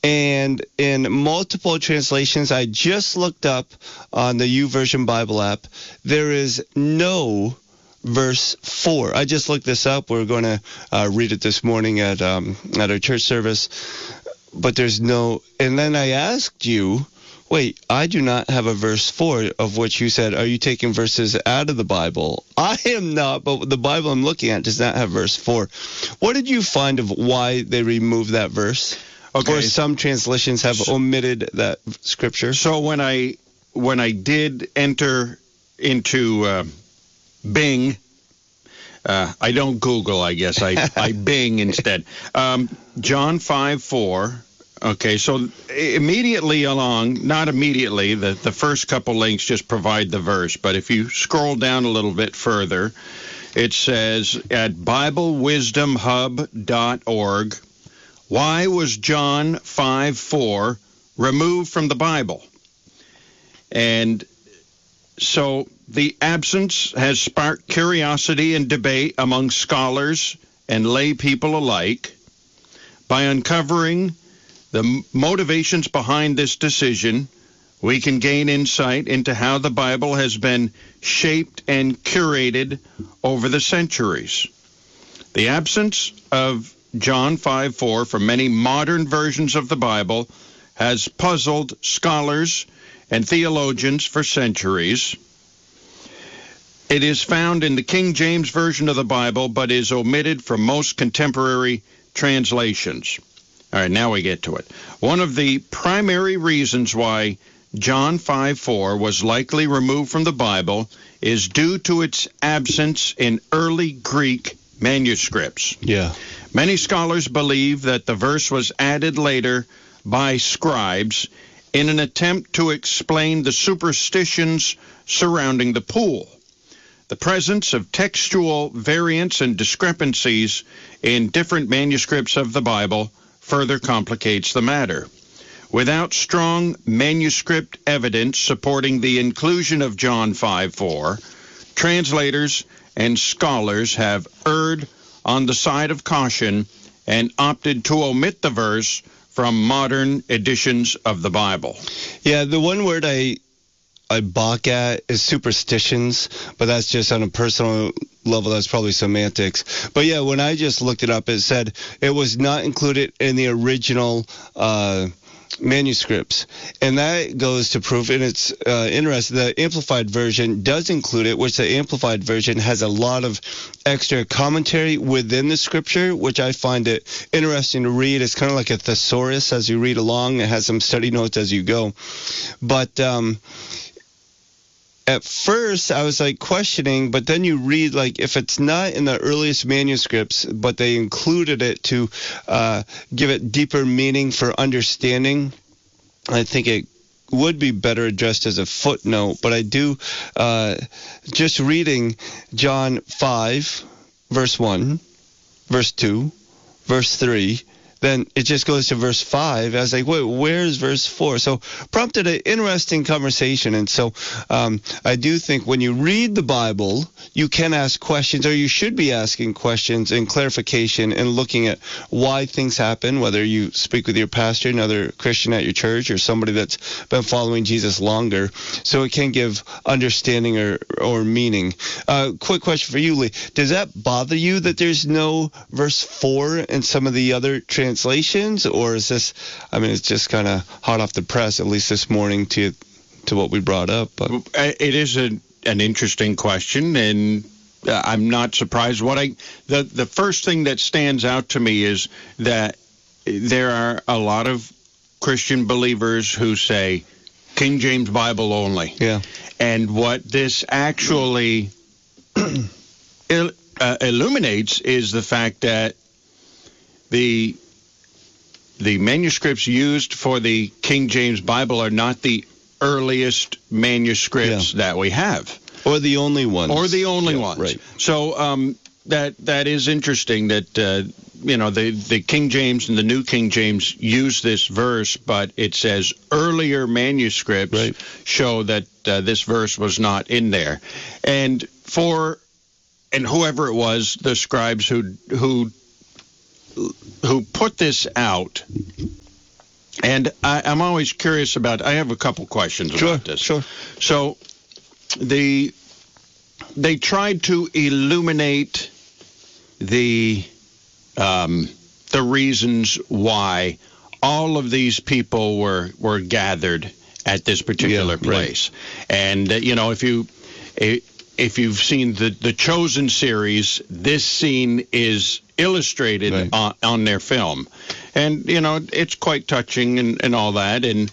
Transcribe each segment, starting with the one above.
And in multiple translations, I just looked up on the YouVersion Bible app, there is no verse 4. I just looked this up. We're going to read it this morning at our church service. But there's no, and then I asked you, wait, I do not have a verse 4, of which you said, are you taking verses out of the Bible? I am not, but the Bible I'm looking at does not have verse 4. What did you find of why they removed that verse? Okay. Or some translations have omitted that scripture? So when I did enter into Bing, I don't Google, I guess. I Bing instead. John 5:4. Okay, so immediately along, not immediately, the first couple links just provide the verse. But if you scroll down a little bit further, it says at BibleWisdomHub.org, why was John 5:4 removed from the Bible? And so the absence has sparked curiosity and debate among scholars and lay people alike. By uncovering the motivations behind this decision, we can gain insight into how the Bible has been shaped and curated over the centuries. The absence of John 5:4 from many modern versions of the Bible has puzzled scholars and theologians for centuries. It is found in the King James Version of the Bible, but is omitted from most contemporary translations. All right, now we get to it. One of the primary reasons why John 5:4 was likely removed from the Bible is due to its absence in early Greek manuscripts. Yeah. Many scholars believe that the verse was added later by scribes in an attempt to explain the superstitions surrounding the pool. The presence of textual variants and discrepancies in different manuscripts of the Bible further complicates the matter. Without strong manuscript evidence supporting the inclusion of John 5:4, translators and scholars have erred on the side of caution and opted to omit the verse from modern editions of the Bible. Yeah, the one word I balk at is superstitions, but that's just on a personal level. That's probably semantics. But yeah, when I just looked it up, it said it was not included in the original manuscripts, and that goes to prove, and it's interesting, the Amplified Version does include it, which the Amplified Version has a lot of extra commentary within the scripture, which I find it interesting to read. It's kind of like a thesaurus as you read along. It has some study notes as you go. But at first, I was like questioning, but then you read, like, if it's not in the earliest manuscripts, but they included it to give it deeper meaning for understanding, I think it would be better addressed as a footnote. But I do, just reading John 5, verse 1, verse 2, verse 3, then it just goes to verse 5. I was like, wait, where's verse 4? So prompted an interesting conversation. And so I do think when you read the Bible, you can ask questions, or you should be asking questions and clarification and looking at why things happen, whether you speak with your pastor, another Christian at your church, or somebody that's been following Jesus longer. So it can give understanding or meaning. Quick question for you, Lee. Does that bother you that there's no verse 4 in some of the other translations, or is this, I mean, it's just kind of hot off the press, at least this morning, to what we brought up? But it is an interesting question, and I'm not surprised. The first thing that stands out to me is that there are a lot of Christian believers who say King James Bible only. Yeah. And what this actually illuminates is the fact that the manuscripts used for the King James Bible are not the earliest manuscripts that we have. Or the only ones. Right. So that is interesting that, the King James and the New King James use this verse, but it says earlier manuscripts show that this verse was not in there. And whoever it was, the scribes who put this out, And I'm always curious about, I have a couple questions about this. Sure. So they tried to illuminate the reasons why all of these people were gathered at this particular place. Right. And, if you've seen the Chosen series, this scene is illustrated on their film. And, it's quite touching and all that. And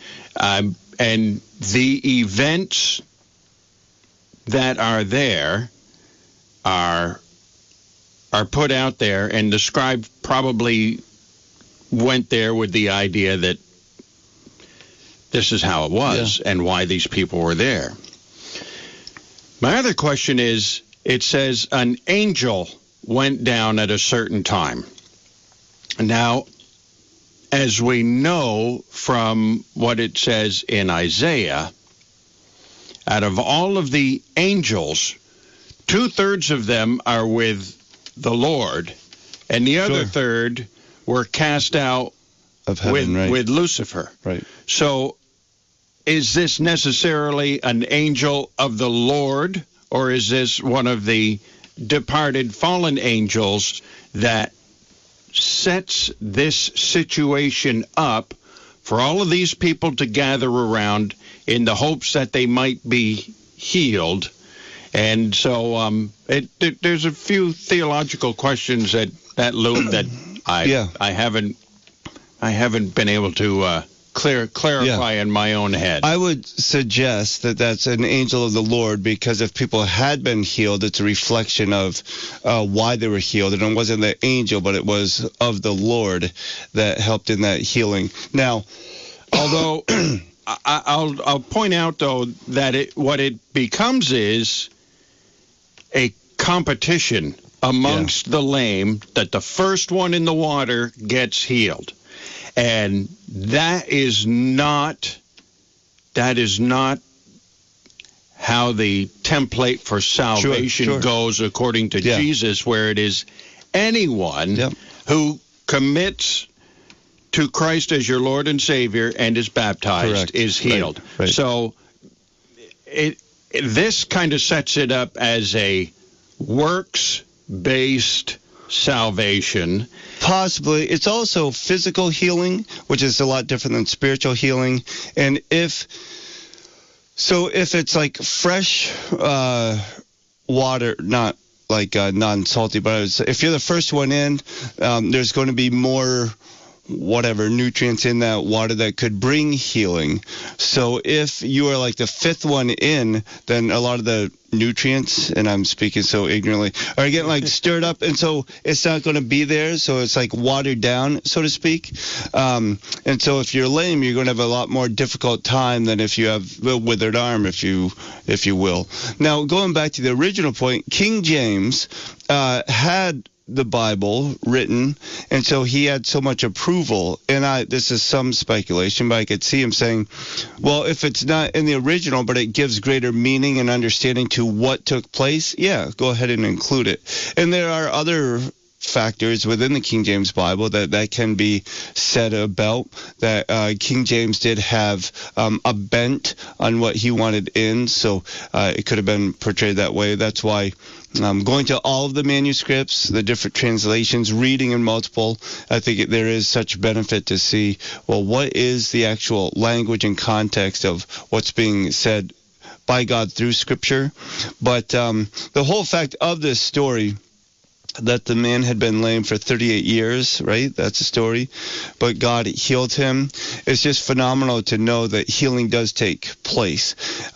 the events that are there are put out there, and the scribe probably went there with the idea that this is how it was and why these people were there. My other question is, it says an angel went down at a certain time. Now, as we know from what it says in Isaiah, out of all of the angels, 2/3 of them are with the Lord, and the other third were cast out of heaven, with Lucifer. Right. So is this necessarily an angel of the Lord, or is this one of the departed fallen angels that sets this situation up for all of these people to gather around in the hopes that they might be healed? And so there's a few theological questions that loom that I haven't been able to clarify in my own head. I would suggest that that's an angel of the Lord, because if people had been healed, it's a reflection of why they were healed, and it wasn't the angel, but it was of the Lord that helped in that healing. Now, although I'll point out though that what it becomes is a competition amongst the lame, that the first one in the water gets healed. And that is not how the template for salvation goes according to Jesus, where it is anyone who commits to Christ as your Lord and Savior and is baptized is healed. Right. So this kind of sets it up as a works-based salvation. Possibly. It's also physical healing, which is a lot different than spiritual healing. And if it's like fresh water, not like non-salty, but if you're the first one in, there's going to be more nutrients in that water that could bring healing. So if you are like the fifth one in, then a lot of the nutrients, and I'm speaking so ignorantly, are getting like stirred up, and so it's not going to be there. So it's like watered down, so to speak. And so if you're lame, you're going to have a lot more difficult time than if you have a withered arm, if you will. Now, going back to the original point, King James had the Bible written, and so he had so much approval. And this is some speculation, but I could see him saying, well, if it's not in the original, but it gives greater meaning and understanding to what took place, go ahead and include it. And there are other factors within the King James Bible that can be said about that. King James did have a bent on what he wanted in, so it could have been portrayed that way. That's why going to all of the manuscripts, the different translations, reading in multiple, I think there is such benefit to see, well, what is the actual language and context of what's being said by God through Scripture. But the whole fact of this story, that the man had been lame for 38 years, right? That's a story. But God healed him. It's just phenomenal to know that healing does take place.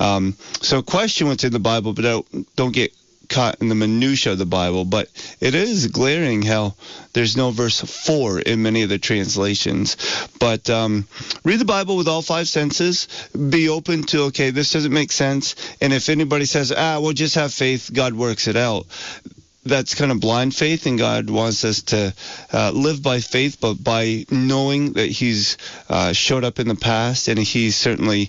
So question what's in the Bible, but don't get caught in the minutia of the Bible. But it is glaring how there's no verse 4 in many of the translations. But read the Bible with all 5 senses. Be open to, okay, this doesn't make sense. And if anybody says, we'll just have faith, God works it out, that's kind of blind faith, and God wants us to live by faith, but by knowing that he's showed up in the past, and he's certainly,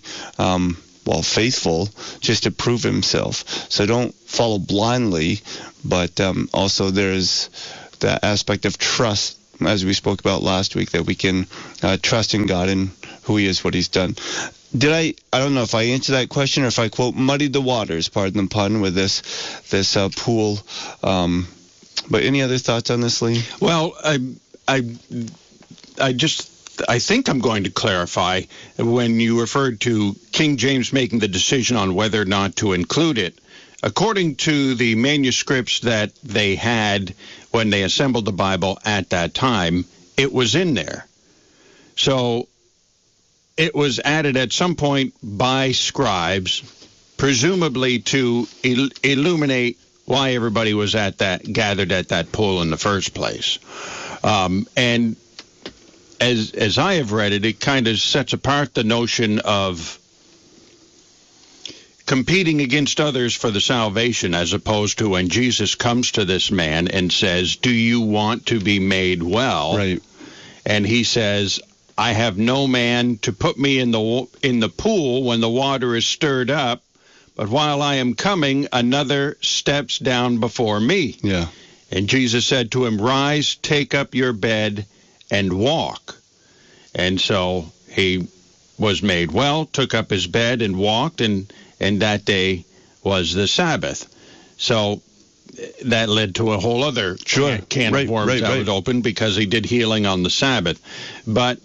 faithful just to prove himself. So don't follow blindly, but also there's that aspect of trust, as we spoke about last week, that we can trust in God and who he is, what he's done. I don't know if I answered that question or if I, quote, muddied the waters, pardon the pun, with this pool. But any other thoughts on this, Lee? Well, I think I'm going to clarify when you referred to King James making the decision on whether or not to include it. According to the manuscripts that they had when they assembled the Bible at that time, it was in there. So it was added at some point by scribes, presumably to illuminate why everybody was gathered at that pool in the first place. And as I have read it, it kind of sets apart the notion of competing against others for the salvation, as opposed to when Jesus comes to this man and says, do you want to be made well? Right. And he says, I have no man to put me in the pool when the water is stirred up, but while I am coming, another steps down before me. Yeah. And Jesus said to him, rise, take up your bed, and walk. And so he was made well, took up his bed, and walked, and that day was the Sabbath. So that led to a whole other can of worms that would open, because he did healing on the Sabbath. But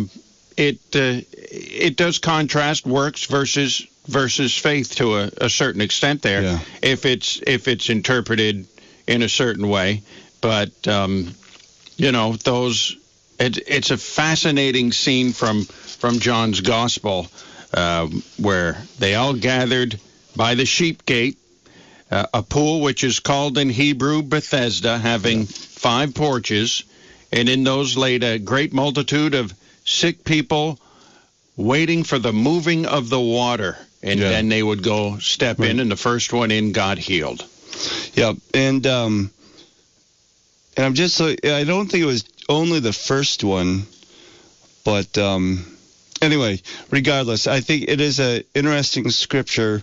it does contrast works versus faith to a certain extent there, if it's interpreted in a certain way. But it's a fascinating scene from John's Gospel, where they all gathered by the sheep gate, a pool which is called in Hebrew Bethesda, having 5 porches, and in those laid a great multitude of sick people waiting for the moving of the water. And then they would go step in, and the first one in got healed. Yeah, and I'm just I don't think it was only the first one, but anyway, regardless, I think it is an interesting scripture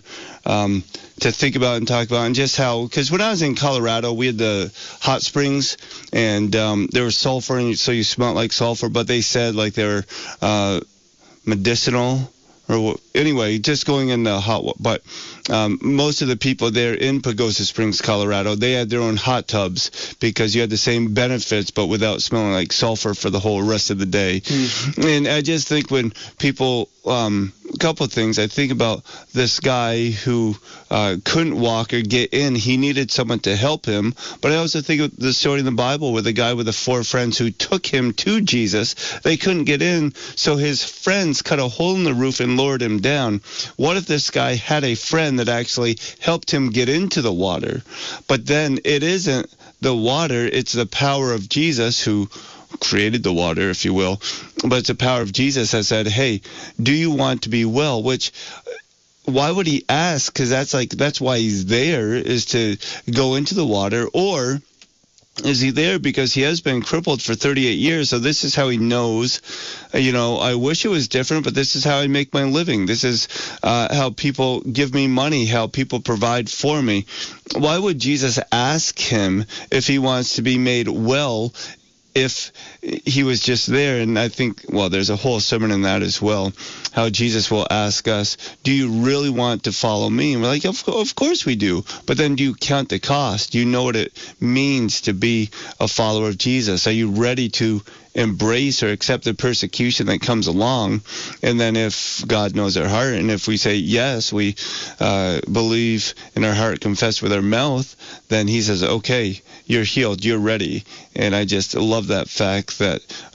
to think about and talk about, and just how, because when I was in Colorado, we had the hot springs, and there was sulfur, and so you smelled like sulfur, but they said like they were medicinal. Or anyway, just going in the hot, but most of the people there in Pagosa Springs, Colorado, they had their own hot tubs because you had the same benefits, but without smelling like sulfur for the whole rest of the day. Mm-hmm. And I just think when people, a couple of things, I think about this guy who couldn't walk or get in. He needed someone to help him. But I also think of the story in the Bible where the guy with the 4 friends who took him to Jesus, they couldn't get in, so his friends cut a hole in the roof and lowered him down. What if this guy had a friend that actually helped him get into the water? But then it isn't the water, it's the power of Jesus who created the water, if you will. But it's the power of Jesus that said, hey, do you want to be well? Which, why would he ask? Because that's why he's there, is to go into the water. Or is he there because he has been crippled for 38 years? So this is how he knows, I wish it was different, but this is how I make my living. This is how people give me money, how people provide for me. Why would Jesus ask him if he wants to be made well if he was just there? And I think, there's a whole sermon in that as well, how Jesus will ask us, do you really want to follow me? And we're like, of course we do. But then do you count the cost? Do you know what it means to be a follower of Jesus? Are you ready to embrace or accept the persecution that comes along? And then if God knows our heart, and if we say yes, we believe in our heart, confess with our mouth, then he says, okay, you're healed, you're ready. And I just love that fact that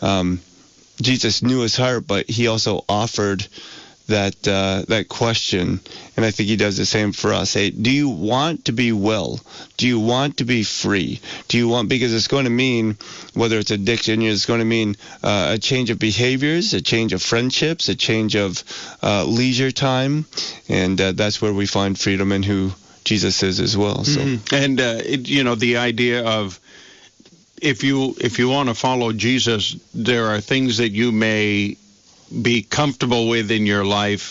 Jesus knew his heart, but he also offered that question, and I think he does the same for us. Hey, do you want to be well? Do you want to be free? Do you want, because it's going to mean, whether it's addiction, it's going to mean a change of behaviors, a change of friendships, a change of leisure time, and that's where we find freedom in who Jesus is as well. So, and the idea of, if you want to follow Jesus, there are things that you may be comfortable with in your life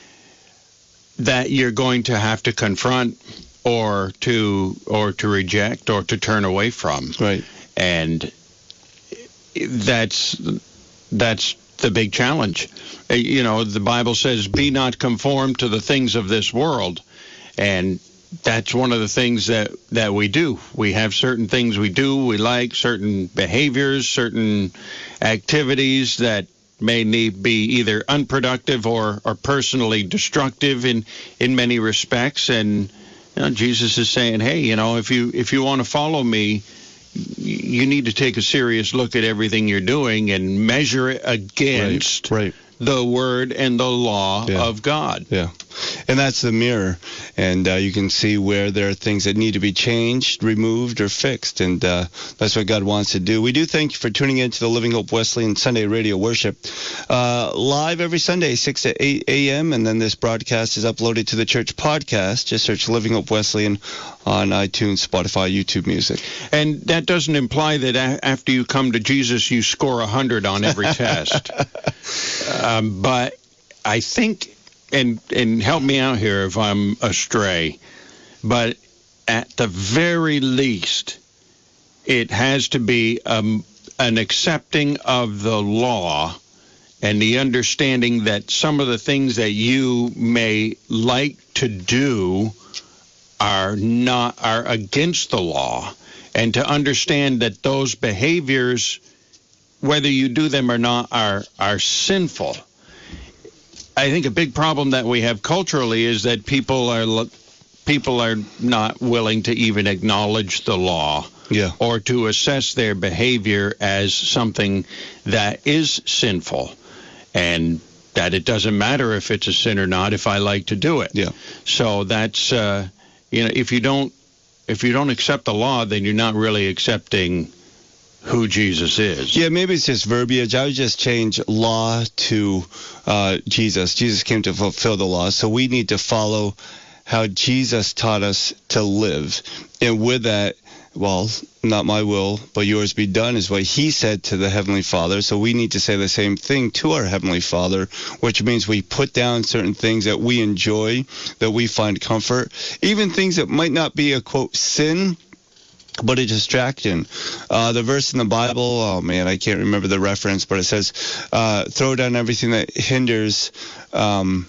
that you're going to have to confront or to reject or to turn away from. Right. And that's the big challenge. The Bible says, be not conformed to the things of this world. And that's one of the things that we do. We have certain things we do, we like, certain behaviors, certain activities that may be either unproductive or personally destructive in many respects. And Jesus is saying, hey, if you want to follow me, you need to take a serious look at everything you're doing and measure it against the word and the law of God. Yeah. And that's the mirror. And you can see where there are things that need to be changed, removed, or fixed. And that's what God wants to do. We do thank you for tuning in to the Living Hope Wesleyan Sunday Radio Worship. Live every Sunday, 6 to 8 a.m. And then this broadcast is uploaded to the church podcast. Just search Living Hope Wesleyan on iTunes, Spotify, YouTube Music. And that doesn't imply that after you come to Jesus, you score 100 on every test. But I think, and help me out here if I'm astray, but at the very least, it has to be an accepting of the law and the understanding that some of the things that you may like to do are against the law, and to understand that those behaviors, whether you do them or not, are sinful. I think a big problem that we have culturally is that people are not willing to even acknowledge the law or to assess their behavior as something that is sinful, and that it doesn't matter if it's a sin or not if I like to do it. Yeah. So that's if you don't accept the law, then you're not really accepting who Jesus is. Yeah, maybe it's just verbiage. I would just change law to Jesus. Jesus came to fulfill the law, so we need to follow how Jesus taught us to live. And with that, well, not my will, but yours be done is what he said to the Heavenly Father. So we need to say the same thing to our Heavenly Father, which means we put down certain things that we enjoy, that we find comfort, even things that might not be a, quote, sin, but a distraction. The verse in the Bible, oh man, I can't remember the reference, but it says, throw down everything that hinders, and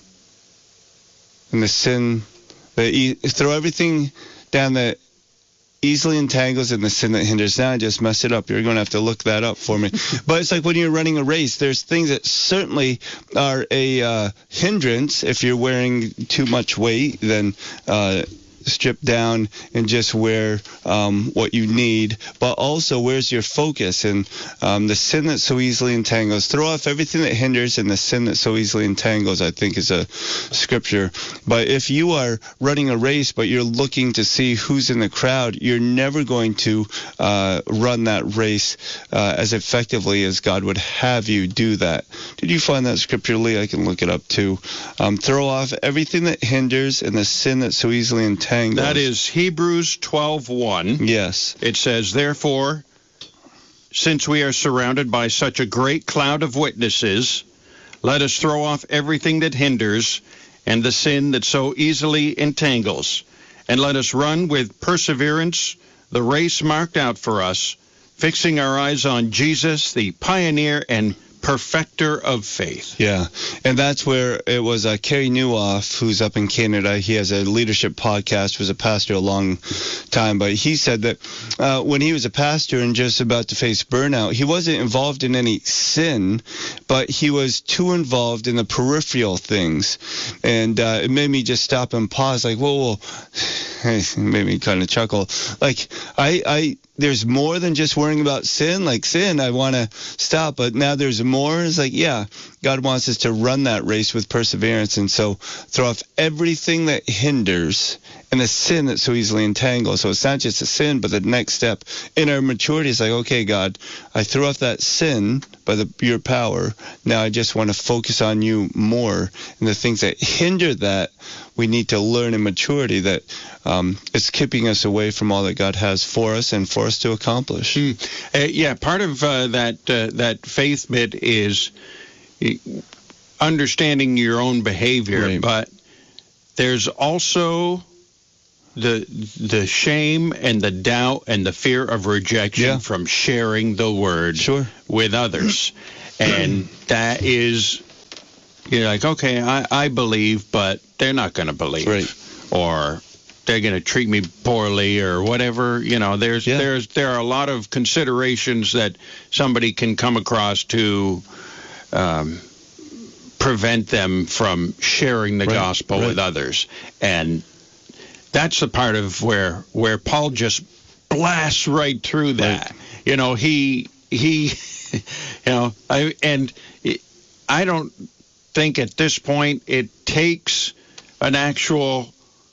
the sin, throw everything down that easily entangles and the sin that hinders. Now I just messed it up. You're going to have to look that up for me. But it's like when you're running a race, there's things that certainly are a hindrance. If you're wearing too much weight, then strip down and just wear what you need, but also where's your focus? And the sin that so easily entangles, throw off everything that hinders, and the sin that so easily entangles, I think is a scripture. But if you are running a race but you're looking to see who's in the crowd, you're never going to run that race as effectively as God would have you do that. Did you find that scripture, Lee? I can look it up too. Throw off everything that hinders and the sin that so easily entangles. That is Hebrews 12:1. Yes. It says, therefore, since we are surrounded by such a great cloud of witnesses, let us throw off everything that hinders and the sin that so easily entangles, and let us run with perseverance the race marked out for us, fixing our eyes on Jesus, the pioneer and perfecter of faith. Yeah, and that's where it was Kerry Newhoff, who's up in Canada. He has a leadership podcast, was a pastor a long time, but he said that when he was a pastor and just about to face burnout, he wasn't involved in any sin, but he was too involved in the peripheral things. And it made me just stop and pause, like, whoa. It made me kind of chuckle. Like, there's more than just worrying about sin. Like sin, I want to stop, but now there's more. It's like, yeah, God wants us to run that race with perseverance. And so throw off everything that hinders and the sin that so easily entangles. So it's not just a sin, but the next step in our maturity is like, okay, God, I threw off that sin by your power. Now I just want to focus on you more. And the things that hinder that, we need to learn in maturity that it's keeping us away from all that God has for us and for us to accomplish. Yeah, part of that faith bit is understanding your own behavior, right. But there's also the shame and the doubt and the fear of rejection from sharing the word with others. And that is, you're like, okay, I believe, but they're not going to believe. Right. Or they're going to treat me poorly or whatever. You know, there are a lot of considerations that somebody can come across to prevent them from sharing the gospel with others. And that's the part of where Paul just blasts right through that. Right. You know, he you know, I don't think at this point it takes an actual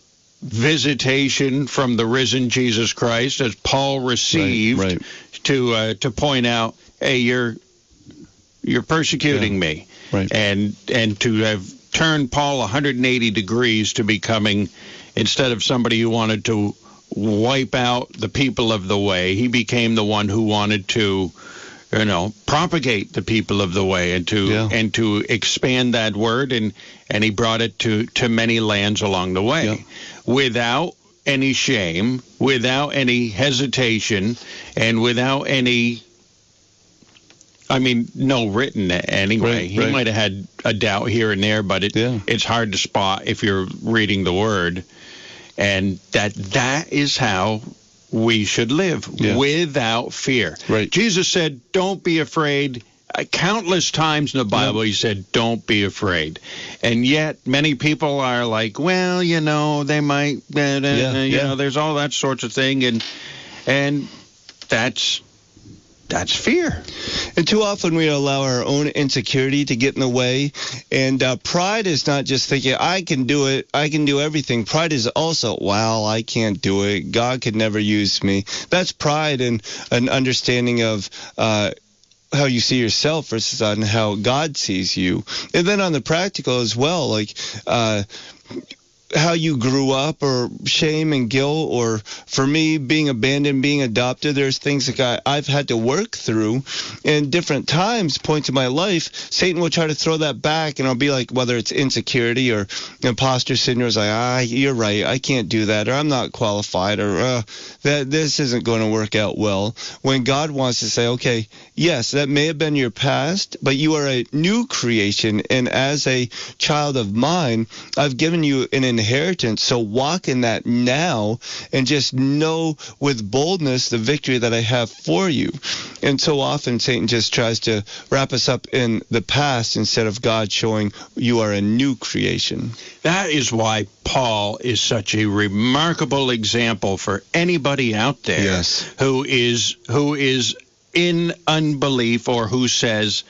visitation from the risen Jesus Christ, as Paul received, to point out, hey, you're persecuting me, and to have turned Paul 180 degrees to becoming, instead of somebody who wanted to wipe out the people of the way, he became the one who wanted to, you know, propagate the people of the way and to expand that word, and he brought it to many lands along the way without any shame, without any hesitation, and without any, I mean, no written anyway. He might have had a doubt here and there, but it's hard to spot if you're reading the word. And that is how we should live, without fear. Right. Jesus said, don't be afraid. Countless times in the Bible, he said, don't be afraid. And yet, many people are like, well, you know, they might, you know, there's all that sorts of thing. And that's fear. And too often we allow our own insecurity to get in the way. And pride is not just thinking, I can do it, I can do everything. Pride is also, wow, I can't do it. God could never use me. That's pride and an understanding of how you see yourself versus on how God sees you. And then on the practical as well, like how you grew up, or shame and guilt, or for me, being abandoned, being adopted. There's things that I've had to work through in different times, points in my life. Satan will try to throw that back, and I'll be like, whether it's insecurity or imposter syndrome, is like, you're right, I can't do that, or I'm not qualified, or that this isn't going to work out well. When God wants to say, okay, yes, that may have been your past, but you are a new creation, and as a child of mine, I've given you an inheritance, so walk in that now and just know with boldness the victory that I have for you. And so often Satan just tries to wrap us up in the past instead of God showing you are a new creation. That is why Paul is such a remarkable example for anybody out there who is in unbelief, or who says,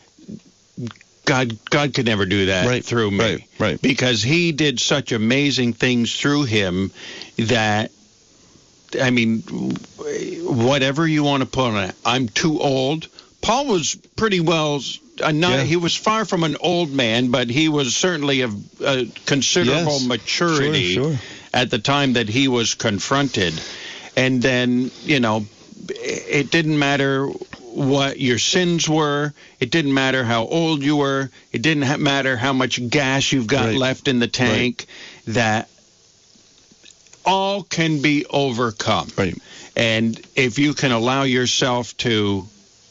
God could never do that through me. Right. Because he did such amazing things through him that, I mean, whatever you want to put on it, I'm too old. Paul was pretty well, he was far from an old man, but he was certainly of considerable maturity at the time that he was confronted. And then, you know, it didn't matter what your sins were. It didn't matter how old you were. It didn't matter how much gas you've got left in the tank. That all can be overcome. Right. And if you can allow yourself to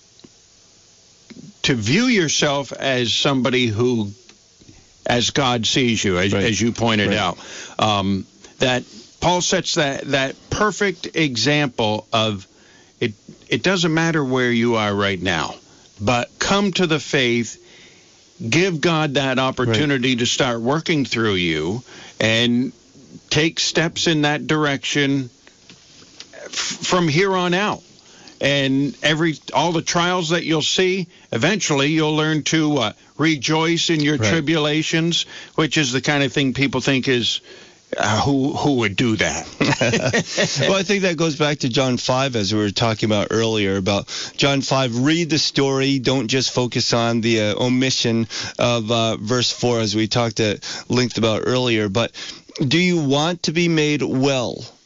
view yourself as somebody who, as God sees you, as you pointed out, that Paul sets that perfect example of, it doesn't matter where you are right now, but come to the faith, give God that opportunity to start working through you, and take steps in that direction from here on out. And all the trials that you'll see, eventually you'll learn to rejoice in your tribulations, which is the kind of thing people think is, who would do that? Well, I think that goes back to John 5, as we were talking about earlier, about John 5. Read the story. Don't just focus on the omission of verse 4, as we talked at length about earlier. But do you want to be made well?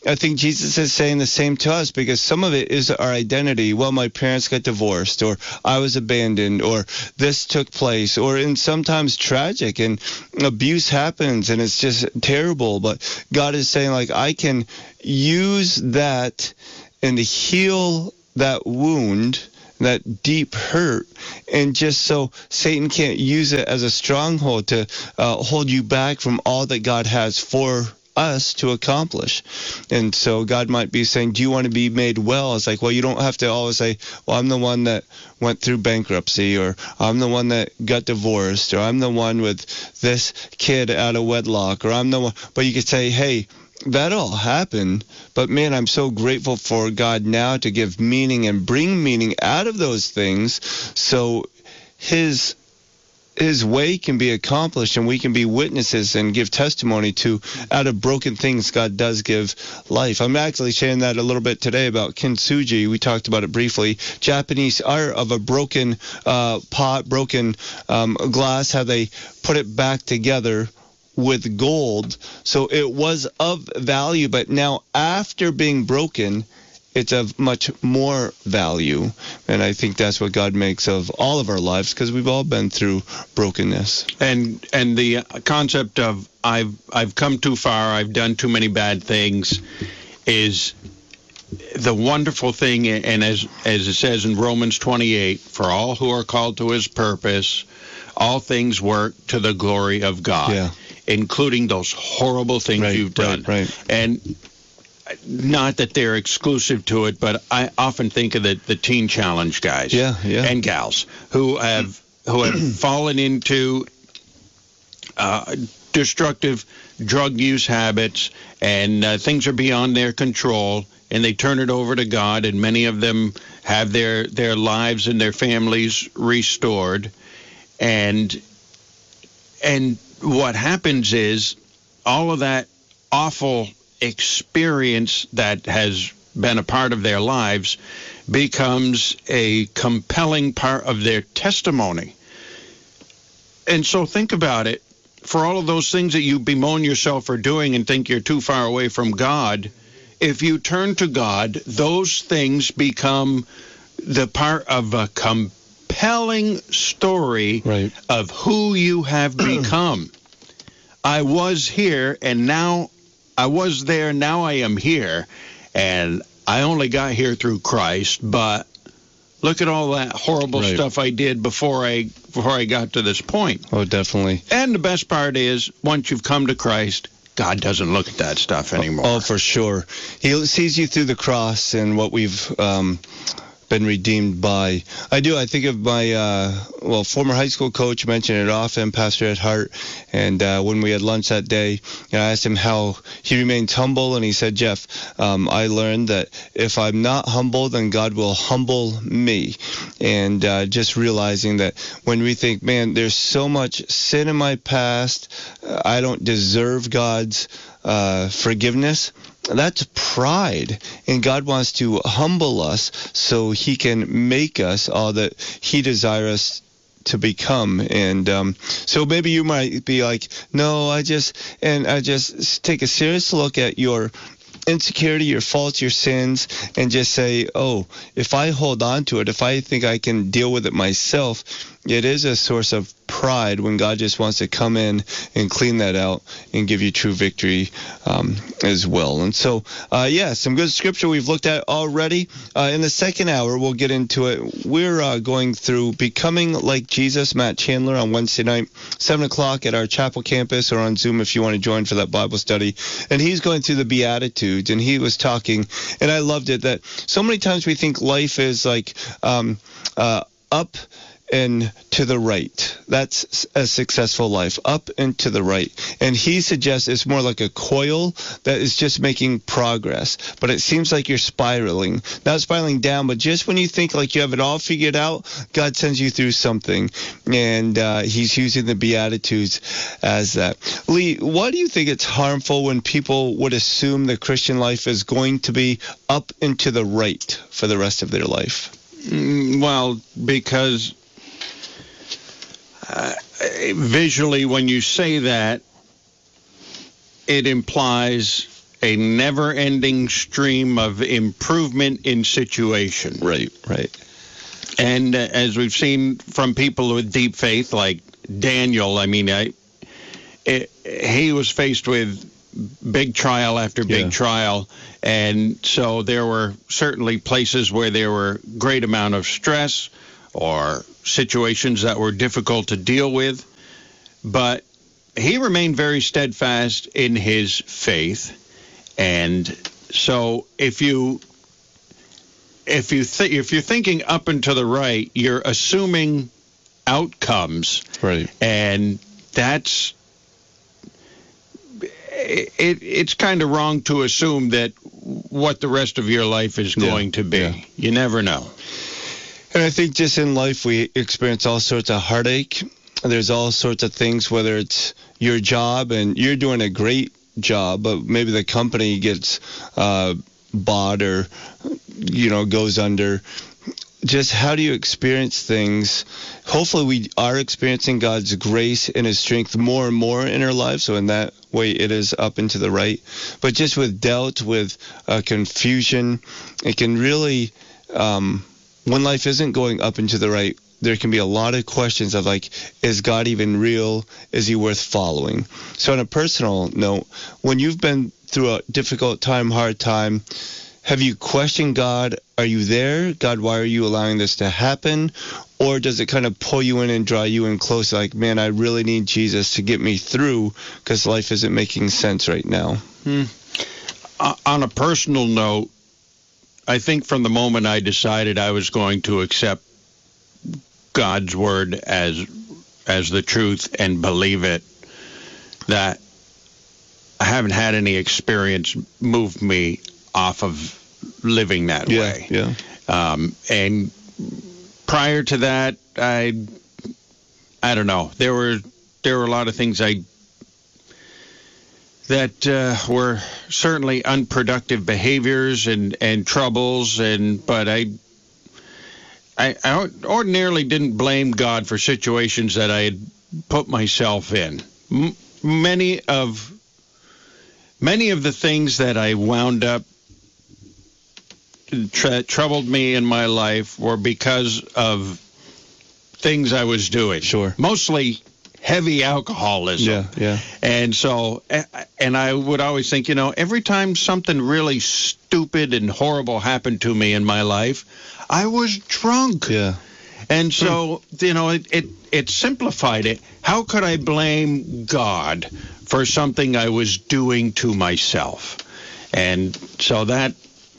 I think Jesus is saying the same to us, because some of it is our identity. Well, my parents got divorced, or I was abandoned, or this took place, or in sometimes tragic, and abuse happens and it's just terrible. But God is saying, like, I can use that and heal that wound, that deep hurt, and just so Satan can't use it as a stronghold to hold you back from all that God has for us to accomplish. And so God might be saying, do you want to be made well? It's like, well, you don't have to always say, well, I'm the one that went through bankruptcy, or I'm the one that got divorced, or I'm the one with this kid out of wedlock, or I'm the one. But you could say, hey, that all happened, but man, I'm so grateful for God now to give meaning and bring meaning out of those things, so his way can be accomplished, and we can be witnesses and give testimony to, out of broken things, God does give life. I'm actually sharing that a little bit today about kintsugi. We talked about it briefly. Japanese art of a broken pot, broken glass, how they put it back together with gold. So it was of value, but now after being broken, it's of much more value. And I think that's what God makes of all of our lives, because we've all been through brokenness. And the concept of I've come too far, I've done too many bad things, is the wonderful thing. And as it says in Romans 28, for all who are called to his purpose, all things work to the glory of God, including those horrible things you've done. Right. And not that they're exclusive to it, but I often think of the Teen Challenge guys and gals who have fallen into destructive drug use habits, and things are beyond their control, and they turn it over to God, and many of them have their lives and their families restored. And what happens is all of that awful experience that has been a part of their lives becomes a compelling part of their testimony. And so think about it. For all of those things that you bemoan yourself for doing and think you're too far away from God, if you turn to God, those things become the part of a compelling story of who you have become. I was here, and now I was there, now I am here, and I only got here through Christ, but look at all that horrible stuff I did before I got to this point. Oh, definitely. And the best part is, once you've come to Christ, God doesn't look at that stuff anymore. Oh, for sure. He sees you through the cross and what we've been redeemed by. I think of my former high school coach, mentioned it often, Pastor Ed Hart, and when we had lunch that day, I asked him how he remains humble, and he said, Jeff, I learned that if I'm not humble, then God will humble me. And just realizing that when we think, man, there's so much sin in my past, I don't deserve God's forgiveness, that's pride, and God wants to humble us so he can make us all that he desires us to become. And so maybe you might be like, no, I just take a serious look at your insecurity, your faults, your sins, and just say, oh, if I hold on to it, if I think I can deal with it myself, it is a source of pride when God just wants to come in and clean that out and give you true victory as well. And so, some good scripture we've looked at already. In the second hour, we'll get into it. We're going through Becoming Like Jesus, Matt Chandler, on Wednesday night, 7 o'clock at our chapel campus, or on Zoom if you want to join for that Bible study. And he's going through the Beatitudes, and he was talking, and I loved it, that so many times we think life is like up and to the right. That's a successful life, up and to the right. And he suggests it's more like a coil that is just making progress. But it seems like you're spiraling, not spiraling down, but just when you think like you have it all figured out, God sends you through something. And he's using the Beatitudes as that. Lee, why do you think it's harmful when people would assume the Christian life is going to be up and to the right for the rest of their life? Well, because visually, when you say that, it implies a never-ending stream of improvement in situation. Right. And as we've seen from people with deep faith, like Daniel, I mean, he was faced with big trial after big trial, and so there were certainly places where there were great amount of stress or situations that were difficult to deal with, but he remained very steadfast in his faith. And so if you're thinking up and to the right, you're assuming outcomes, right? And that's it's kind of wrong to assume that what the rest of your life is going to be. Yeah. You never know. And I think just in life we experience all sorts of heartache. There's all sorts of things, whether it's your job and you're doing a great job, but maybe the company gets bought or goes under. Just how do you experience things? Hopefully we are experiencing God's grace and his strength more and more in our lives, so in that way it is up and to the right. But just with doubt, with confusion, it can really when life isn't going up and to the right, there can be a lot of questions of like, is God even real? Is he worth following? So on a personal note, when you've been through a difficult time, hard time, have you questioned God? Are you there? God, why are you allowing this to happen? Or does it kind of pull you in and draw you in close, like, man, I really need Jesus to get me through because life isn't making sense right now? On a personal note, I think from the moment I decided I was going to accept God's word as the truth and believe it, that I haven't had any experience move me off of living that way. Yeah. And prior to that, I don't know. There were a lot of things that were certainly unproductive behaviors and troubles, but I ordinarily didn't blame God for situations that I had put myself in. Many of the things that I wound up troubled me in my life were because of things I was doing. Sure. Mostly heavy alcoholism. Yeah. And so, and I would always think, every time something really stupid and horrible happened to me in my life, I was drunk. Yeah. And so, it simplified it. How could I blame God for something I was doing to myself? And so that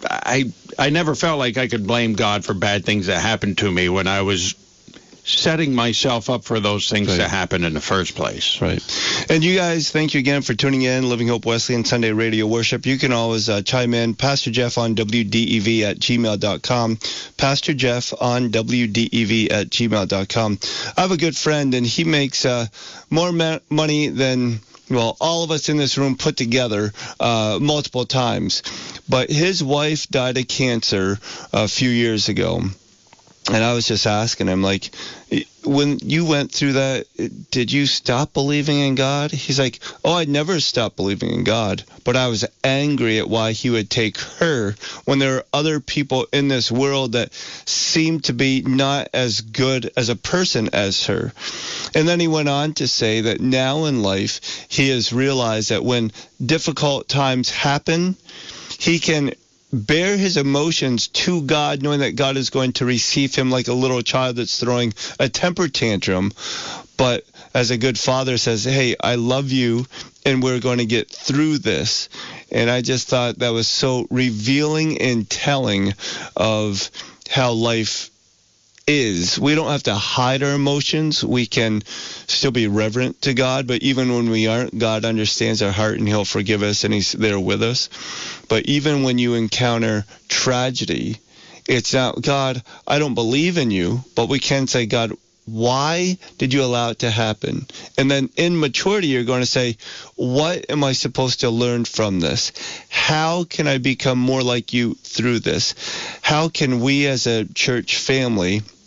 I never felt like I could blame God for bad things that happened to me when I was setting myself up for those things to happen in the first place. Right. And you guys, thank you again for tuning in, Living Hope Wesleyan Sunday Radio Worship. You can always chime in, Pastor Jeff on WDEV@gmail.com, Pastor Jeff on WDEV@gmail.com. I have a good friend, and he makes more money than, all of us in this room put together multiple times. But his wife died of cancer a few years ago. And I was just asking him, like, when you went through that, did you stop believing in God? He's like, I never stopped believing in God, but I was angry at why he would take her when there are other people in this world that seem to be not as good as a person as her. And then he went on to say that now in life, he has realized that when difficult times happen, he can bear his emotions to God, knowing that God is going to receive him like a little child that's throwing a temper tantrum. But as a good father says, hey, I love you, and we're going to get through this. And I just thought that was so revealing and telling of how life is. We don't have to hide our emotions. We can still be reverent to God, but even when we aren't, God understands our heart and he'll forgive us and he's there with us. But even when you encounter tragedy, it's not, God, I don't believe in you, but we can say, God, why did you allow it to happen? And then in maturity, you're going to say, what am I supposed to learn from this? How can I become more like you through this? How can we as a church family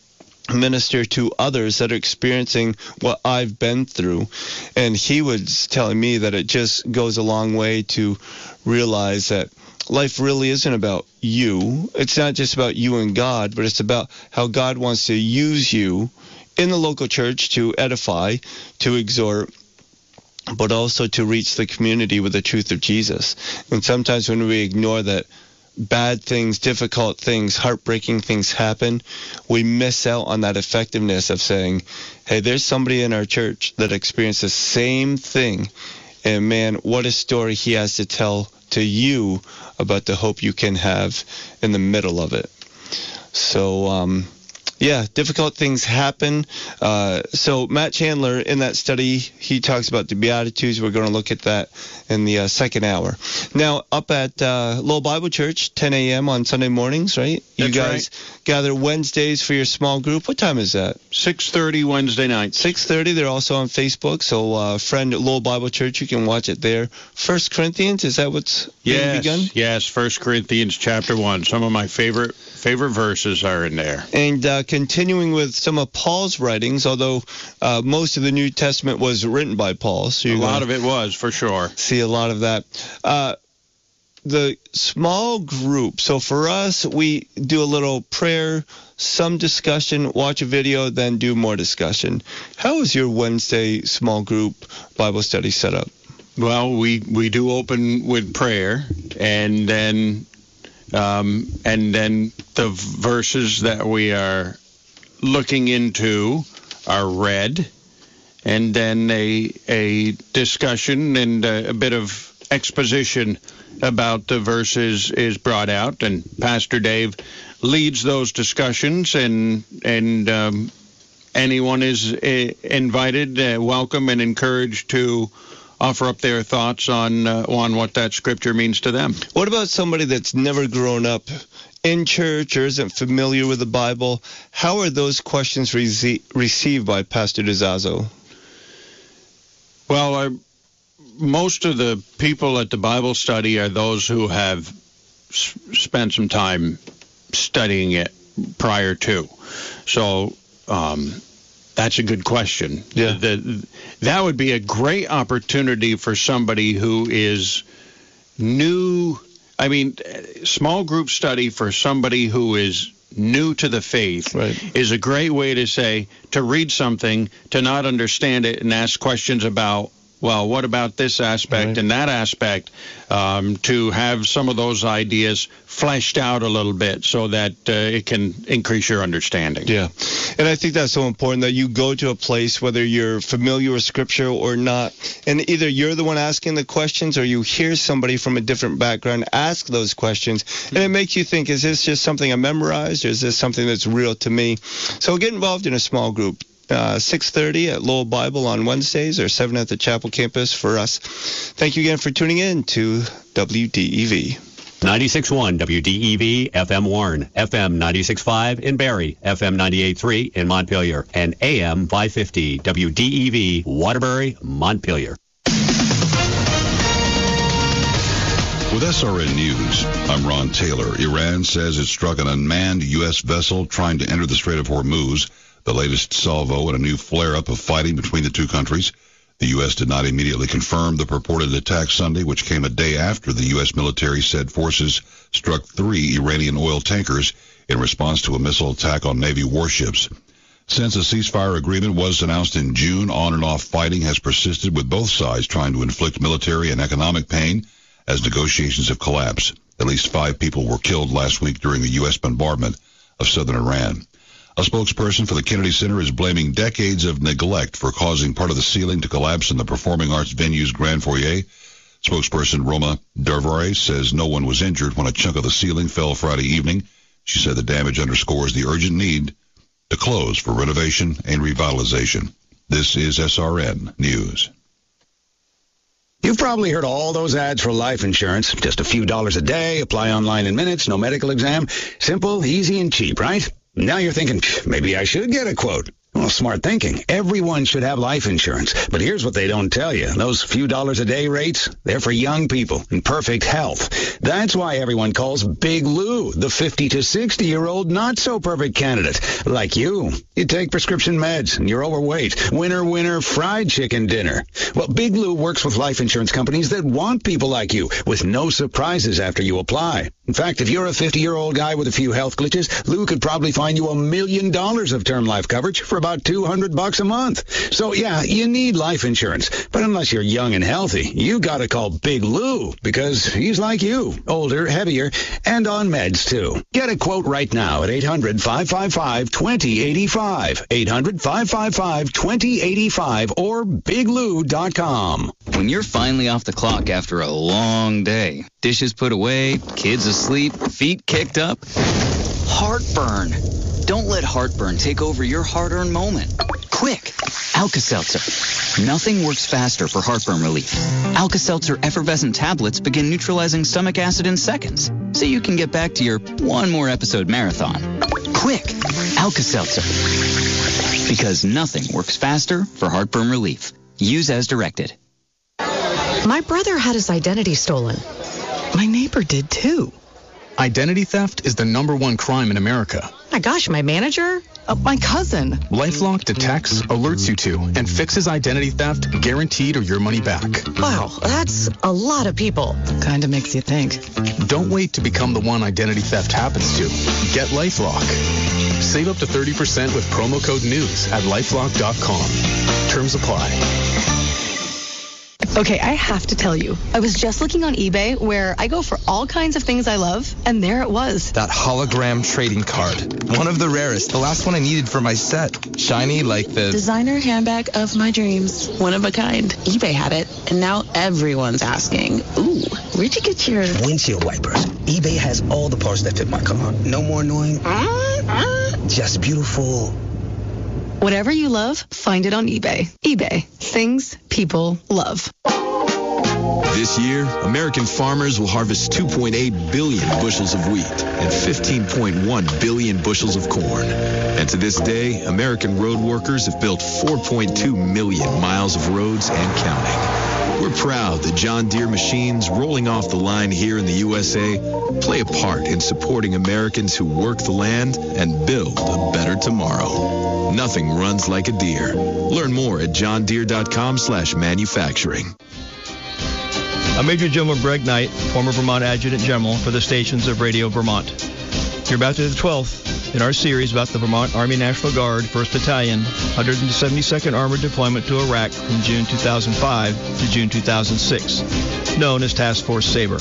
minister to others that are experiencing what I've been through. And he was telling me that it just goes a long way to realize that life really isn't about you. It's not just about you and God, but it's about how God wants to use you in the local church to edify, to exhort, but also to reach the community with the truth of Jesus. And sometimes when we ignore that bad things, difficult things, heartbreaking things happen, we miss out on that effectiveness of saying, hey, there's somebody in our church that experienced the same thing. And man, what a story he has to tell to you about the hope you can have in the middle of it. So, yeah, difficult things happen. So Matt Chandler, in that study, he talks about the Beatitudes. We're going to look at that in the second hour. Now, up at Lowell Bible Church, 10 a.m. on Sunday mornings, right? You That's guys right. gather Wednesdays for your small group. What time is that? 6:30 Wednesday night. 6:30. They're also on Facebook. So, friend at Lowell Bible Church, you can watch it there. 1 Corinthians, is that what's being begun? Yes, 1 Corinthians chapter 1. Some of my favorite verses are in there. And continuing with some of Paul's writings, although most of the New Testament was written by Paul. So a lot of it was, for sure. See a lot of that. The small group. So for us, we do a little prayer, some discussion, watch a video, then do more discussion. How is your Wednesday small group Bible study set up? Well, we do open with prayer, and then the verses that we are looking into are read, and then a discussion and a bit of exposition about the verses is brought out, and Pastor Dave leads those discussions, and anyone is invited, welcome, and encouraged to offer up their thoughts on what that scripture means to them. What about somebody that's never grown up in church or isn't familiar with the Bible? How are those questions received by Pastor DeZazzo? Well, most of the people at the Bible study are those who have spent some time studying it prior to. So that's a good question. Yeah. That would be a great opportunity for somebody who is new. I mean, small group study for somebody who is new to the faith is a great way to read something, to not understand it, and ask questions about, well, what about this aspect and that aspect, to have some of those ideas fleshed out a little bit so that it can increase your understanding. Yeah, and I think that's so important that you go to a place, whether you're familiar with Scripture or not, and either you're the one asking the questions or you hear somebody from a different background ask those questions, and it makes you think, is this just something I memorized, or is this something that's real to me? So get involved in a small group. 6:30 at Lowell Bible on Wednesdays, or 7 at the Chapel campus for us. Thank you again for tuning in to WDEV. 96.1 WDEV, FM Warren, FM 96.5 in Barrie, FM 98.3 in Montpelier, and AM 550 WDEV, Waterbury, Montpelier. With SRN News, I'm Ron Taylor. Iran says it struck an unmanned U.S. vessel trying to enter the Strait of Hormuz, the latest salvo in a new flare-up of fighting between the two countries. The U.S. did not immediately confirm the purported attack Sunday, which came a day after the U.S. military said forces struck 3 Iranian oil tankers in response to a missile attack on Navy warships. Since a ceasefire agreement was announced in June, on-and-off fighting has persisted, with both sides trying to inflict military and economic pain as negotiations have collapsed. At least 5 people were killed last week during the U.S. bombardment of southern Iran. A spokesperson for the Kennedy Center is blaming decades of neglect for causing part of the ceiling to collapse in the performing arts venue's grand foyer. Spokesperson Roma Darvare says no one was injured when a chunk of the ceiling fell Friday evening. She said the damage underscores the urgent need to close for renovation and revitalization. This is SRN News. You've probably heard all those ads for life insurance. Just a few dollars a day, apply online in minutes, no medical exam. Simple, easy, and cheap, right? Now you're thinking, maybe I should get a quote. Well, smart thinking. Everyone should have life insurance. But here's what they don't tell you. Those few dollars a day rates, they're for young people in perfect health. That's why everyone calls Big Lou the 50 to 60-year-old not-so-perfect candidate. Like you. You take prescription meds and you're overweight. Winner, fried chicken dinner. Well, Big Lou works with life insurance companies that want people like you with no surprises after you apply. In fact, if you're a 50-year-old guy with a few health glitches, Lou could probably find you $1 million of term life coverage for about $200 a month. So, yeah, you need life insurance. But unless you're young and healthy, you gotta call Big Lou because he's like you, older, heavier, and on meds, too. Get a quote right now at 800-555-2085, 800-555-2085, or biglou.com. When you're finally off the clock after a long day, dishes put away, kids asleep, feet kicked up, heartburn. Don't let heartburn take over your hard-earned moment. Quick, Alka-Seltzer. Nothing works faster for heartburn relief. Alka-Seltzer effervescent tablets begin neutralizing stomach acid in seconds, so you can get back to your one more episode marathon. Quick, Alka-Seltzer. Because nothing works faster for heartburn relief. Use as directed. My brother had his identity stolen. My neighbor did too. Identity theft is the #1 crime in America. My gosh, my manager? My cousin. LifeLock detects, alerts you to, and fixes identity theft, guaranteed or your money back. Wow, that's a lot of people. Kind of makes you think. Don't wait to become the one identity theft happens to. Get LifeLock. Save up to 30% with promo code NEWS at LifeLock.com. Terms apply. Okay, I have to tell you, I was just looking on eBay where I go for all kinds of things I love, and there it was. That hologram trading card. One of the rarest. The last one I needed for my set. Shiny like the designer handbag of my dreams. One of a kind. eBay had it, and now everyone's asking, ooh, where'd you get your windshield wipers? eBay has all the parts that fit my car. No more annoying. Just beautiful. Whatever you love, find it on eBay. eBay. Things people love. This year, American farmers will harvest 2.8 billion bushels of wheat and 15.1 billion bushels of corn. And to this day, American road workers have built 4.2 million miles of roads and counting. We're proud that John Deere machines rolling off the line here in the USA play a part in supporting Americans who work the land and build a better tomorrow. Nothing runs like a Deere. Learn more at johndeere.com/manufacturing. I'm Major General Greg Knight, former Vermont Adjutant General for the stations of Radio Vermont. You're about to the 12th in our series about the Vermont Army National Guard, 1st Battalion, 172nd Armored Deployment to Iraq from June 2005 to June 2006, known as Task Force Sabre.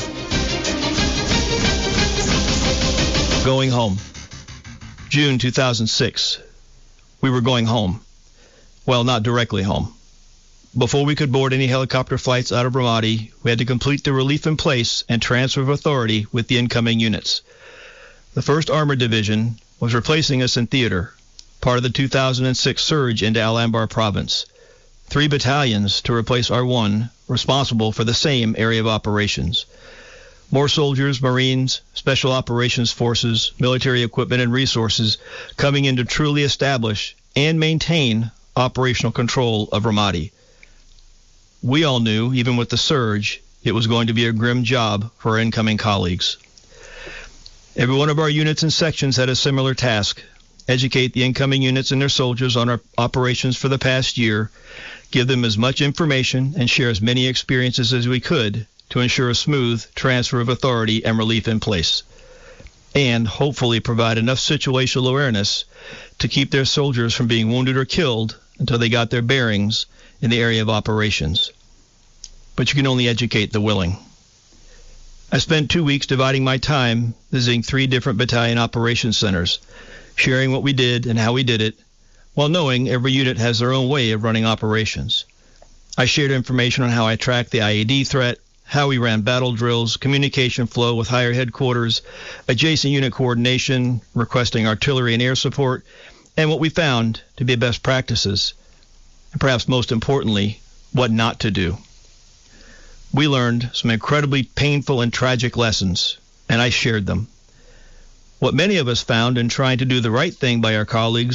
Going home. June 2006. We were going home. Well, not directly home. Before we could board any helicopter flights out of Ramadi, we had to complete the relief in place and transfer of authority with the incoming units. The 1st Armored Division was replacing us in theater, part of the 2006 surge into Al-Anbar province. 3 battalions to replace our 1, responsible for the same area of operations. More soldiers, Marines, Special Operations Forces, military equipment and resources coming in to truly establish and maintain operational control of Ramadi. We all knew, even with the surge, it was going to be a grim job for our incoming colleagues. Every one of our units and sections had a similar task: educate the incoming units and their soldiers on our operations for the past year, give them as much information and share as many experiences as we could to ensure a smooth transfer of authority and relief in place, and hopefully provide enough situational awareness to keep their soldiers from being wounded or killed until they got their bearings in the area of operations. But you can only educate the willing. I spent 2 weeks dividing my time visiting 3 different battalion operations centers, sharing what we did and how we did it, while knowing every unit has their own way of running operations. I shared information on how I tracked the IED threat, how we ran battle drills, communication flow with higher headquarters, adjacent unit coordination, requesting artillery and air support, and what we found to be best practices, and perhaps most importantly, what not to do. We learned some incredibly painful and tragic lessons, and I shared them. What many of us found in trying to do the right thing by our colleagues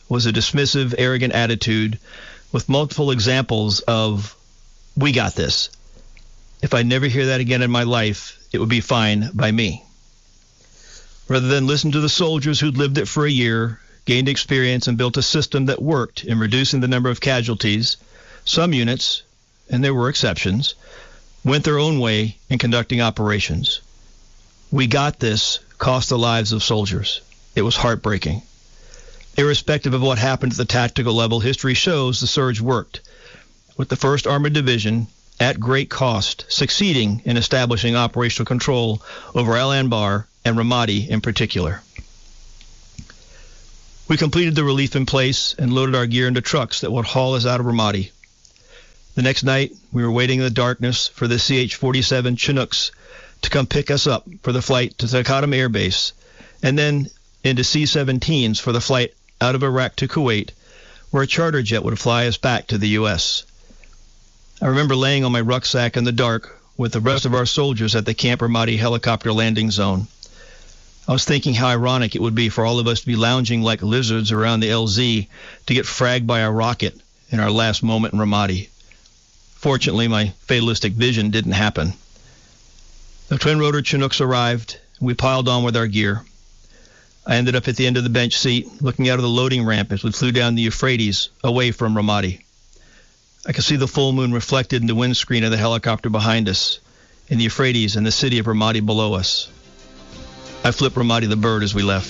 was a dismissive, arrogant attitude with multiple examples of, "We got this. If I never hear that again in my life, it would be fine by me." Rather than listen to the soldiers who'd lived it for a year, gained experience, and built a system that worked in reducing the number of casualties, some units, and there were exceptions, went their own way in conducting operations. "We got this" cost the lives of soldiers. It was heartbreaking. Irrespective of what happened at the tactical level, history shows the surge worked, with the 1st Armored Division, at great cost, succeeding in establishing operational control over Al Anbar and Ramadi in particular. We completed the relief in place and loaded our gear into trucks that would haul us out of Ramadi. The next night, we were waiting in the darkness for the CH-47 Chinooks to come pick us up for the flight to Taqadum Air Base, and then into C-17s for the flight out of Iraq to Kuwait, where a charter jet would fly us back to the U.S. I remember laying on my rucksack in the dark with the rest of our soldiers at the Camp Ramadi helicopter landing zone. I was thinking how ironic it would be for all of us to be lounging like lizards around the LZ to get fragged by a rocket in our last moment in Ramadi. Fortunately, my fatalistic vision didn't happen. The twin-rotor Chinooks arrived, and we piled on with our gear. I ended up at the end of the bench seat, looking out of the loading ramp as we flew down the Euphrates, away from Ramadi. I could see the full moon reflected in the windscreen of the helicopter behind us, in the Euphrates and the city of Ramadi below us. I flipped Ramadi the bird as we left.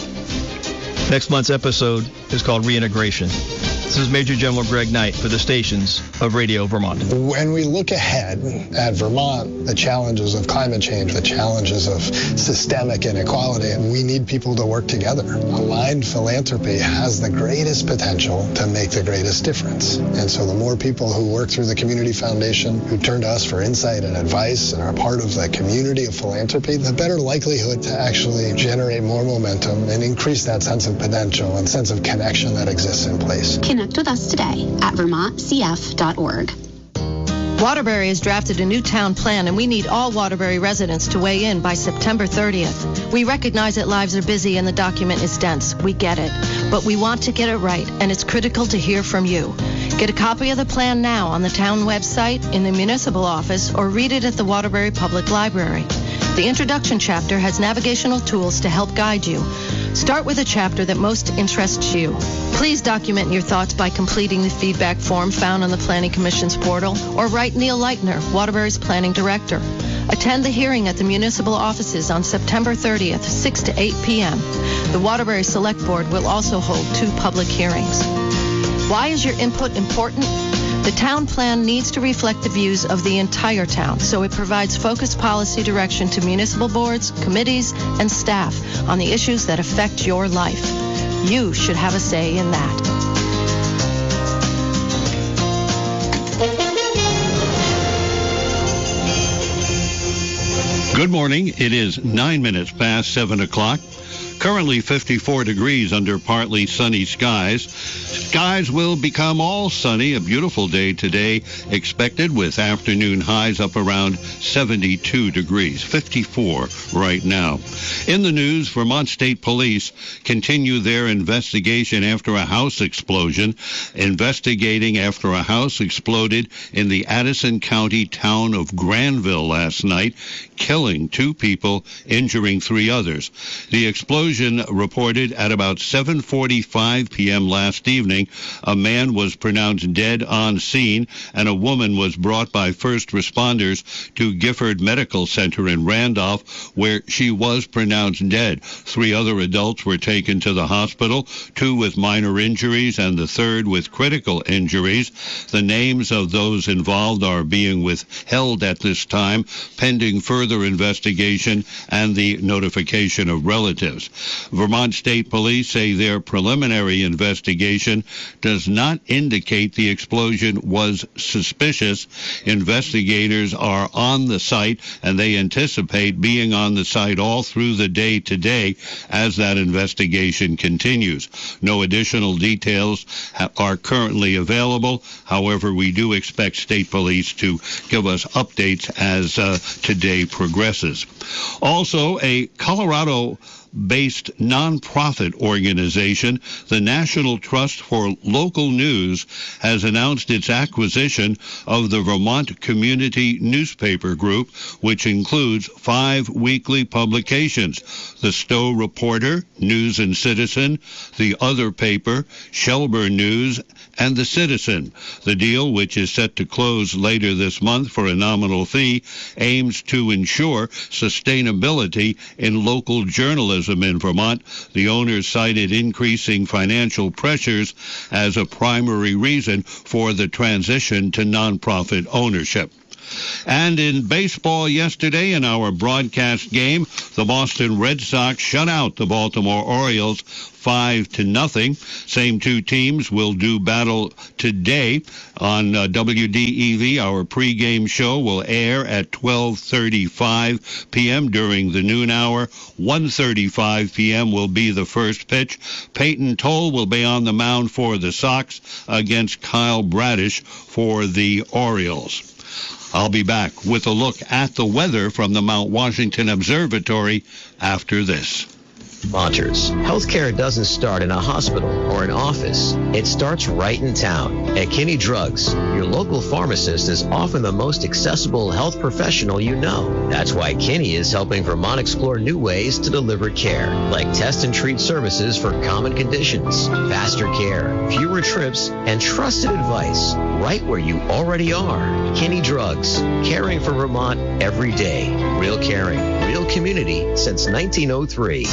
Next month's episode is called Reintegration. This is Major General Greg Knight for the stations of Radio Vermont. When we look ahead at Vermont, the challenges of climate change, the challenges of systemic inequality, we need people to work together. Aligned philanthropy has the greatest potential to make the greatest difference. And so the more people who work through the Community Foundation, who turn to us for insight and advice and are part of the community of philanthropy, the better likelihood to actually generate more momentum and increase that sense of potential and sense of connection that exists in place. Connect with us today at vermontcf.org. Waterbury has drafted a new town plan, and we need all Waterbury residents to weigh in by September 30th. We recognize that lives are busy and the document is dense. We get it. But we want to get it right, and it's critical to hear from you. Get a copy of the plan now on the town website, in the municipal office, or read it at the Waterbury Public Library. The introduction chapter has navigational tools to help guide you. Start with a chapter that most interests you. Please document your thoughts by completing the feedback form found on the Planning Commission's portal, or write Neil Leitner, Waterbury's Planning Director. Attend the hearing at the municipal offices on September 30th, 6 to 8 p.m. The Waterbury Select Board will also hold 2 public hearings. Why is your input important? The town plan needs to reflect the views of the entire town, so it provides focused policy direction to municipal boards, committees, and staff on the issues that affect your life. You should have a say in that. Good morning. It is 9 minutes past 7 o'clock. Currently 54 degrees under partly sunny skies. Skies will become all sunny. A beautiful day today expected with afternoon highs up around 72 degrees, 54 right now. In the news, Vermont State Police continue their investigation after a house explosion. Investigating after a house exploded in the Addison County town of Granville last night, killing 2 people, injuring 3 others. The explosion reported at about 7:45 p.m. last evening. A man was pronounced dead on scene, and a woman was brought by first responders to Gifford Medical Center in Randolph, where she was pronounced dead. 3 other adults were taken to the hospital, 2 with minor injuries and the 3rd with critical injuries. The names of those involved are being withheld at this time, pending further investigation and the notification of relatives. Vermont State Police say their preliminary investigation does not indicate the explosion was suspicious. Investigators are on the site, and they anticipate being on the site all through the day today as that investigation continues. No additional details are currently available. However, we do expect State Police to give us updates as today progresses. Also, a Colorado Vermont-based nonprofit organization, the National Trust for Local News has announced its acquisition of the Vermont Community Newspaper Group, which includes 5 weekly publications: the Stowe Reporter, News and Citizen, the Other Paper, Shelburne News, and the Citizen. The deal, which is set to close later this month for a nominal fee, aims to ensure sustainability in local journalism in Vermont. The owners cited increasing financial pressures as a primary reason for the transition to nonprofit ownership. And in baseball yesterday, in our broadcast game, the Boston Red Sox shut out the Baltimore Orioles 5-0. Same two teams will do battle today on WDEV. Our pregame show will air at 12:35 p.m. during the noon hour. 1:35 p.m. will be the first pitch. Peyton Toll will be on the mound for the Sox against Kyle Bradish for the Orioles. I'll be back with a look at the weather from the Mount Washington Observatory after this. Monsters. Healthcare doesn't start in a hospital or an office. It starts right in town. At Kinney Drugs, your local pharmacist is often the most accessible health professional you know. That's why Kinney is helping Vermont explore new ways to deliver care, like test and treat services for common conditions, faster care, fewer trips, and trusted advice right where you already are. Kinney Drugs, caring for Vermont every day. Real caring, real community since 1903.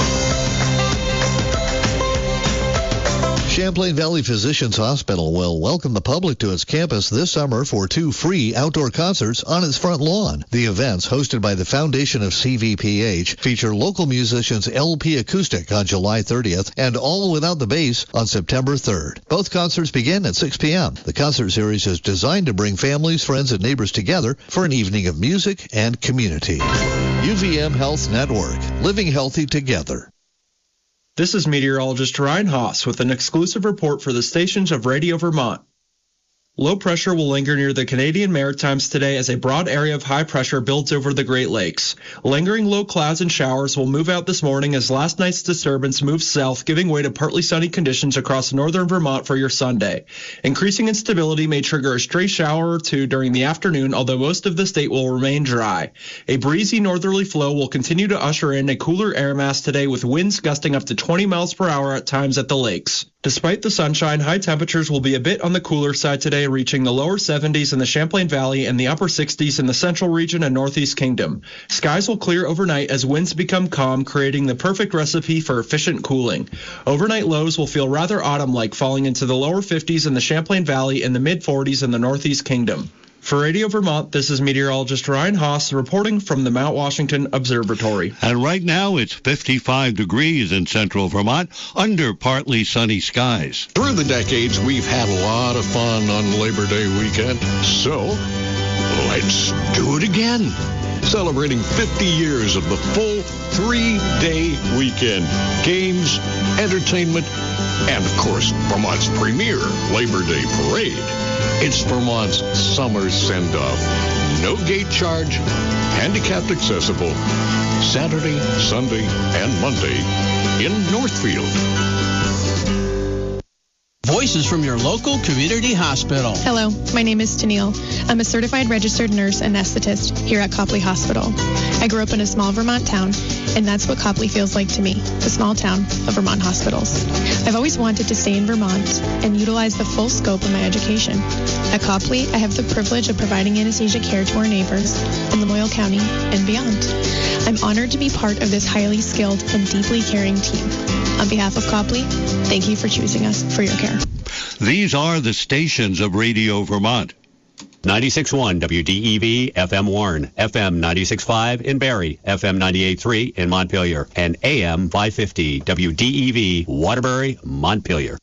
Champlain Valley Physicians Hospital will welcome the public to its campus this summer for 2 free outdoor concerts on its front lawn. The events, hosted by the Foundation of CVPH, feature local musicians LP Acoustic on July 30th and All Without the Bass on September 3rd. Both concerts begin at 6 p.m. The concert series is designed to bring families, friends, and neighbors together for an evening of music and community. UVM Health Network, living healthy together. This is meteorologist Ryan Haas with an exclusive report for the stations of Radio Vermont. Low pressure will linger near the Canadian Maritimes today as a broad area of high pressure builds over the Great Lakes. Lingering low clouds and showers will move out this morning as last night's disturbance moves south, giving way to partly sunny conditions across northern Vermont for your Sunday. Increasing instability may trigger a stray shower or two during the afternoon, although most of the state will remain dry. A breezy northerly flow will continue to usher in a cooler air mass today, with winds gusting up to 20 miles per hour at times at the lakes. Despite the sunshine, high temperatures will be a bit on the cooler side today, reaching the lower 70s in the Champlain Valley and the upper 60s in the central region and northeast kingdom. Skies will clear overnight as winds become calm, creating the perfect recipe for efficient cooling. Overnight lows will feel rather autumn-like, falling into the lower 50s in the Champlain Valley and the mid-40s in the northeast kingdom. For Radio Vermont, this is meteorologist Ryan Haas reporting from the Mount Washington Observatory. And right now it's 55 degrees in central Vermont under partly sunny skies. Through the decades, we've had a lot of fun on Labor Day weekend. So, let's do it again. Celebrating 50 years of the full 3-day weekend. Games, entertainment, and, of course, Vermont's premier Labor Day parade. It's Vermont's summer send-off. No gate charge, handicapped accessible, Saturday, Sunday, and Monday in Northfield. Voices from your local community hospital. Hello, my name is Tennille. I'm a certified registered nurse and anesthetist here at Copley Hospital. I grew up in a small Vermont town, and that's what Copley feels like to me, the small town of Vermont hospitals. I've always wanted to stay in Vermont and utilize the full scope of my education. At Copley, I have the privilege of providing anesthesia care to our neighbors in Lamoille County and beyond. I'm honored to be part of this highly skilled and deeply caring team. On behalf of Copley, thank you for choosing us for your care. These are the stations of Radio Vermont. 96.1 WDEV, FM Warren, FM 96.5 in Barrie, FM 98.3 in Montpelier, and AM 550 WDEV, Waterbury, Montpelier.